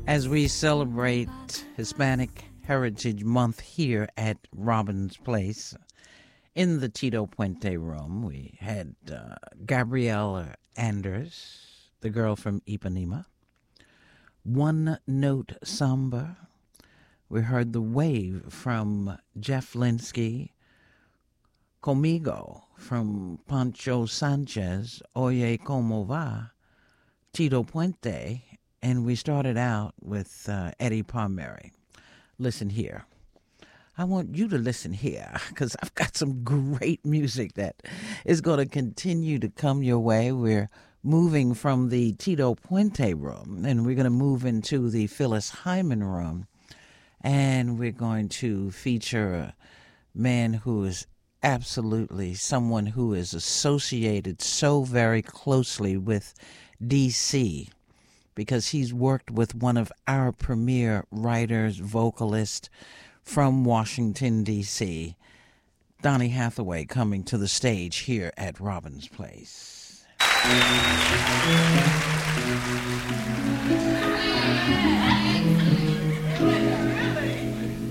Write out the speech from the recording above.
As we celebrate Hispanic Heritage Month here at Robbins Place, in the Tito Puente room, we had Gabrielle Anders, the girl from Ipanema. One Note Samba. We heard The Wave from Jeff Linsky. Conmigo from Pancho Sanchez. Oye Como Va. Tito Puente. And we started out with Eddie Palmieri. Listen here. I want you to listen here because I've got some great music that is going to continue to come your way. We're moving from the Tito Puente room and we're going to move into the Phyllis Hyman room. And we're going to feature a man who is absolutely someone who is associated so very closely with D.C., because he's worked with one of our premier writers, vocalists from Washington, D.C., Donny Hathaway, coming to the stage here at Robbins Place.